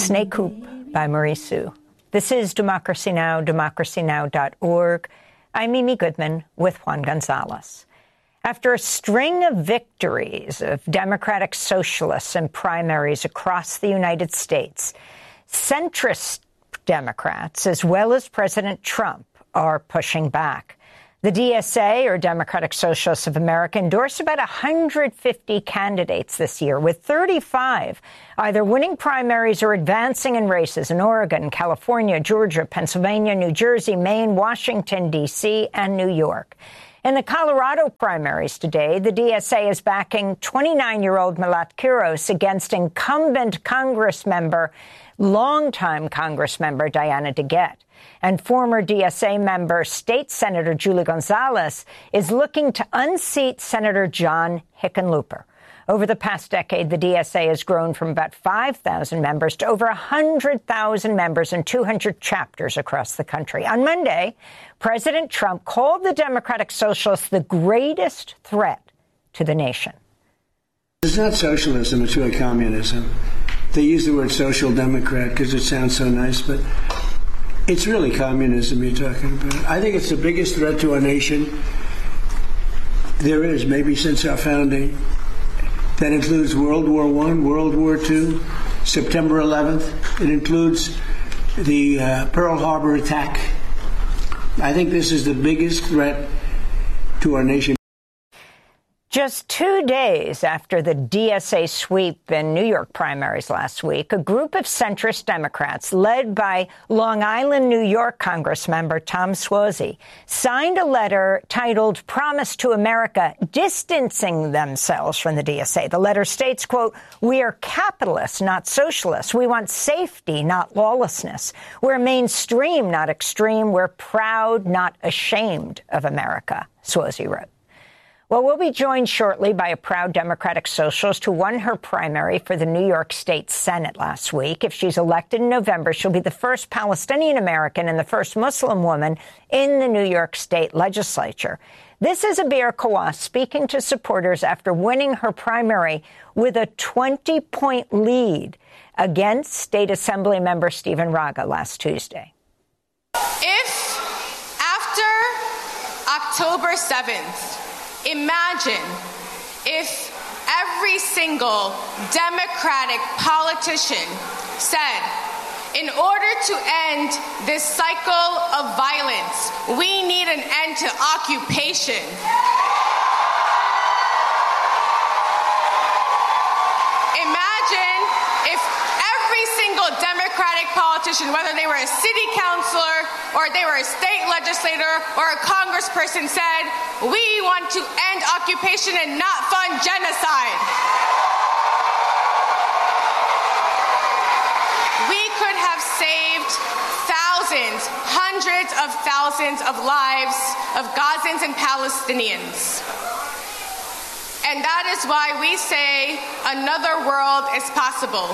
Snake Hoop by Marie Su. This is Democracy Now!, democracynow.org. I'm Mimi Goodman with Juan Gonzalez. After a string of victories of Democratic Socialists in primaries across the United States, centrist Democrats, as well as President Trump, are pushing back. The DSA, or Democratic Socialists of America, endorsed about 150 candidates this year, with 35 either winning primaries or advancing in races in Oregon, California, Georgia, Pennsylvania, New Jersey, Maine, Washington, D.C., and New York. In the Colorado primaries today, the DSA is backing 29-year-old Milat Quiros against incumbent longtime Congress member Diana DeGette. And former DSA member State Senator Julie Gonzalez is looking to unseat Senator John Hickenlooper. Over the past decade, the DSA has grown from about 5,000 members to over 100,000 members in 200 chapters across the country. On Monday, President Trump called the Democratic Socialists the greatest threat to the nation. It's not socialism, it's really communism. They use the word social democrat because it sounds so nice, but it's really communism you're talking about. I think it's the biggest threat to our nation there is, maybe since our founding. That includes World War I, World War II, September 11th. It includes the Pearl Harbor attack. I think this is the biggest threat to our nation. Just 2 days after the DSA sweep in New York primaries last week, a group of centrist Democrats led by Long Island, New York Congressmember Tom Suozzi signed a letter titled Promise to America, distancing themselves from the DSA. The letter states, quote, "We are capitalists, not socialists. We want safety, not lawlessness. We're mainstream, not extreme. We're proud, not ashamed of America," Suozzi wrote. Well, we'll be joined shortly by a proud Democratic socialist who won her primary for the New York State Senate last week. If she's elected in November, she'll be the first Palestinian-American and the first Muslim woman in the New York State legislature. This is Abir Kawas speaking to supporters after winning her primary with a 20-point lead against State Assembly member Stephen Raga last Tuesday. If after October 7th, imagine if every single Democratic politician said, in order to end this cycle of violence, we need an end to occupation. Imagine if every single Democratic politician, whether they were a city councilor or they were a state legislator or a congressperson, said, we want to end occupation and not fund genocide. We could have saved thousands, hundreds of thousands of lives of Gazans and Palestinians. And that is why we say another world is possible.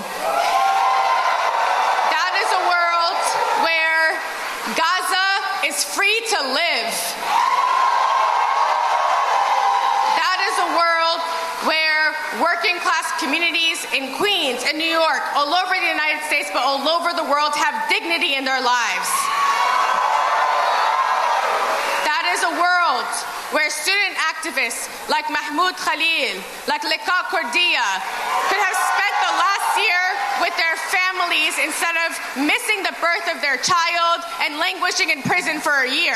That is a world where Gaza is free to live. That is a world where working class communities in Queens and New York, all over the United States, but all over the world, have dignity in their lives. That is a world where student activists like Mahmoud Khalil, like Leka Kurdia, could have spent the last year with their families instead of missing the birth of their child and languishing in prison for a year.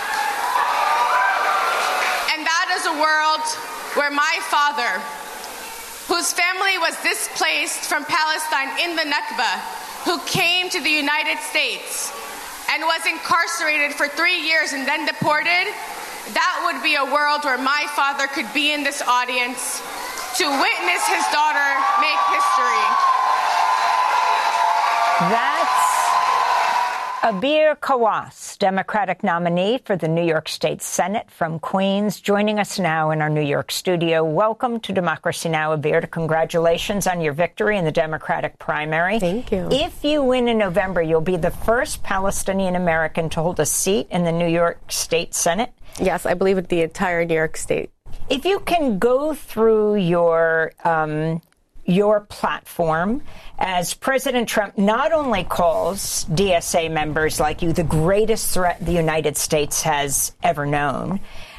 And that is a world where my father, whose family was displaced from Palestine in the Nakba, who came to the United States and was incarcerated for 3 years and then deported, that would be a world where my father could be in this audience to witness his daughter make history. That's Abir Kawas, Democratic nominee for the New York State Senate from Queens, joining us now in our New York studio. Welcome to Democracy Now!, Abir. Congratulations on your victory in the Democratic primary. Thank you. If you win in November, you'll be the first Palestinian American to hold a seat in the New York State Senate. Yes, I believe the entire New York State. If you can go through your your platform as President Trump not only calls DSA members like you the greatest threat the United States has ever known,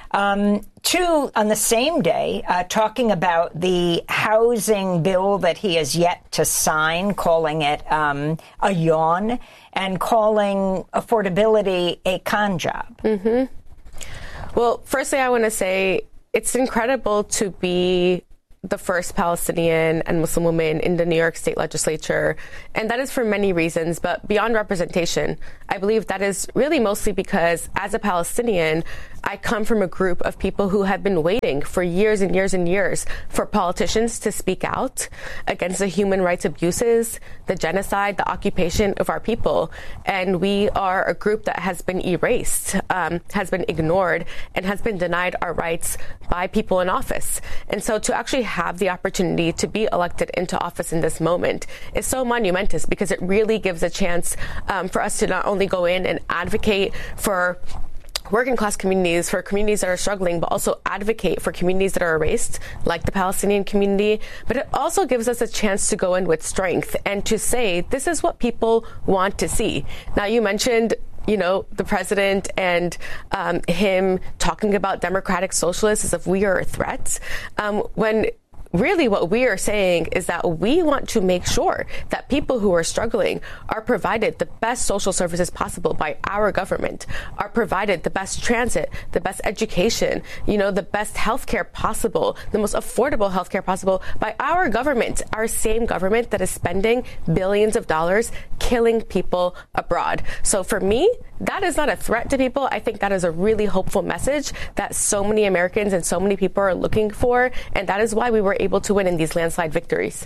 two, on the same day, talking about the housing bill that he has yet to sign, calling it a yawn, and calling affordability a con job. Mm-hmm. Well, firstly, I want to say it's incredible to be the first Palestinian and Muslim woman in the New York State legislature. And that is for many reasons, but beyond representation, I believe that is really mostly because as a Palestinian, I come from a group of people who have been waiting for years and years and years for politicians to speak out against the human rights abuses, the genocide, the occupation of our people. And we are a group that has been erased, has been ignored, and has been denied our rights by people in office. And so to actually have the opportunity to be elected into office in this moment is so monumentous because it really gives a chance for us to not only go in and advocate for working class communities, for communities that are struggling, but also advocate for communities that are erased, like the Palestinian community. But it also gives us a chance to go in with strength and to say, this is what people want to see. Now, you mentioned, you know, the president and him talking about democratic socialists as if we are a threat, when really what we are saying is that we want to make sure that people who are struggling are provided the best social services possible by our government, are provided the best transit, the best education, you know, the best healthcare possible, the most affordable healthcare possible by our government, our same government that is spending billions of dollars killing people abroad. So for me, that is not a threat to people. I think that is a really hopeful message that so many Americans and so many people are looking for. And that is why we were able to win in these landslide victories.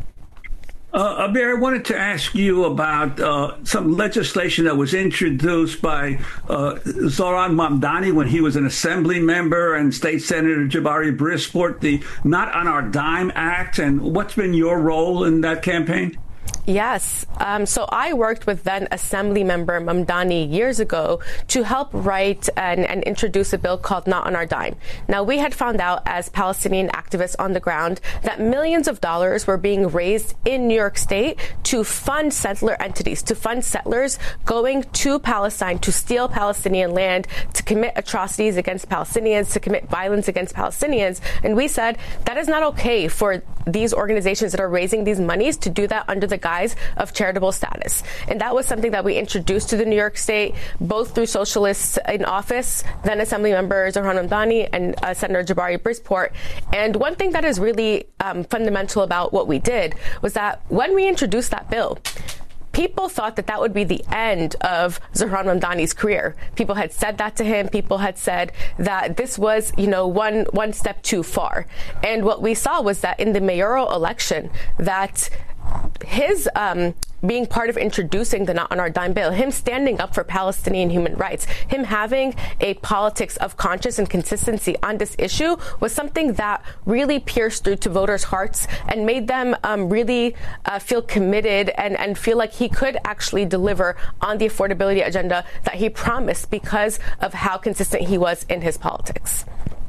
Abir, I wanted to ask you about some legislation that was introduced by Zohran Mamdani when he was an assembly member and State Senator Jabari Brisport, the Not on Our Dime Act. And what's been your role in that campaign? Yes. So I worked with then Assembly Member Mamdani years ago to help write and introduce a bill called Not on Our Dime. Now, we had found out as Palestinian activists on the ground that millions of dollars were being raised in New York State to fund settler entities, to fund settlers going to Palestine to steal Palestinian land, to commit atrocities against Palestinians, to commit violence against Palestinians. And we said that is not okay for these organizations that are raising these monies to do that under the guise of charitable status. And that was something that we introduced to the New York State, both through socialists in office, then Assembly Member Zohran Mamdani and Senator Jabari Brisport. And one thing that is really fundamental about what we did was that when we introduced that bill, people thought that that would be the end of Zohran Mamdani's career. People had said that to him. People had said that this was, you know, one step too far. And what we saw was that in the mayoral election, that his being part of introducing the Not on Our Dime bill, him standing up for Palestinian human rights, him having a politics of conscience and consistency on this issue was something that really pierced through to voters' hearts and made them really feel committed and feel like he could actually deliver on the affordability agenda that he promised because of how consistent he was in his politics.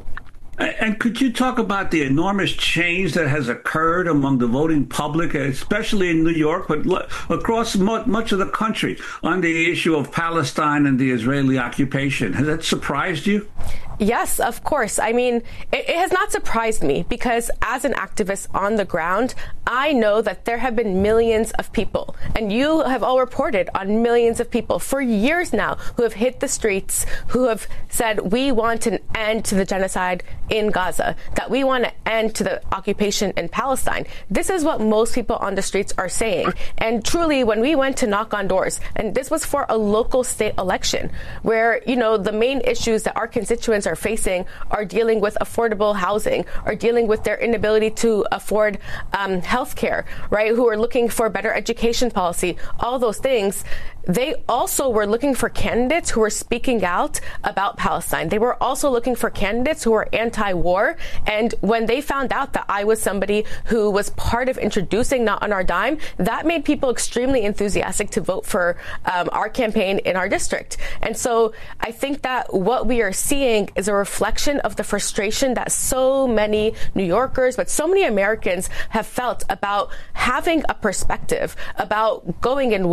And could you talk about the enormous change that has occurred among the voting public, especially in New York, but across much of the country on the issue of Palestine and the Israeli occupation? Has that surprised you? Yes, of course. I mean, it has not surprised me because as an activist on the ground, I know that there have been millions of people, and you have all reported on millions of people for years now who have hit the streets, who have said, we want an end to the genocide in Gaza, that we want an end to the occupation in Palestine. This is what most people on the streets are saying. And truly, when we went to knock on doors, and this was for a local state election where, you know, the main issues that our constituents are facing are dealing with affordable housing, are dealing with their inability to afford health care, right? Who are looking for better education policy, all those things. they also were looking for candidates who were speaking out about Palestine. They were also looking for candidates who were anti-war. And when they found out that I was somebody who was part of introducing Not on Our Dime, that made people extremely enthusiastic to vote for our campaign in our district. And so I think that what we are seeing is a reflection of the frustration that so many New Yorkers, but so many Americans have felt about having a perspective, about going and